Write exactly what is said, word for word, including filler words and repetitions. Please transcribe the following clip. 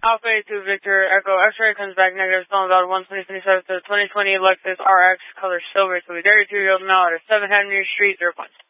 Alpha eighty-two Victor Echo X-ray comes back negative, stolen about one twenty twenty-seven to twenty twenty Lexus R X color silver to a thirty-two year old male at seven Avenue Street, zero point.